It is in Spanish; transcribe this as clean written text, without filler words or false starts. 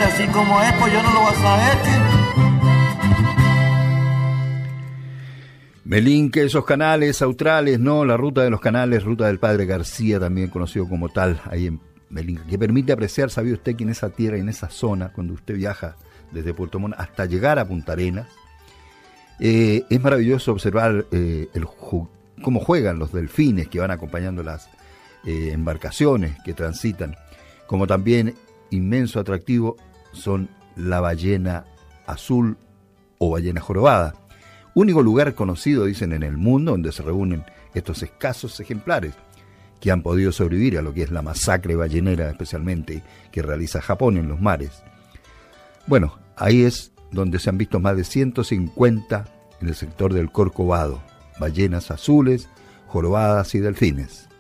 gente así como es, pues yo no lo voy a saber, Melinque, esos canales australes, ¿no? La ruta de los canales, ruta del Padre García, también conocido como tal, ahí en Melinque, que permite apreciar, ¿sabía usted que en esa tierra, en esa zona, cuando usted viaja desde Puerto Montt hasta llegar a Punta Arenas, es maravilloso observar cómo juegan los delfines que van acompañando las embarcaciones que transitan, como también inmenso atractivo son la ballena azul o ballena jorobada. Único lugar conocido, dicen, en el mundo donde se reúnen estos escasos ejemplares que han podido sobrevivir a lo que es la masacre ballenera, especialmente, que realiza Japón en los mares. Bueno, ahí es donde se han visto más de 150 en el sector del Corcovado, ballenas azules, jorobadas y delfines.